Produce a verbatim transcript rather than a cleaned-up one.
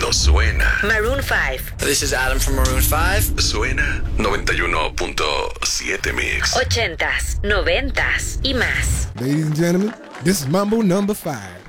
Cuando suena Maroon five. This is Adam from Maroon five. Suena noventa y uno punto siete Mix. Ochentas, noventas y más. Ladies and gentlemen, this is Mambo number five.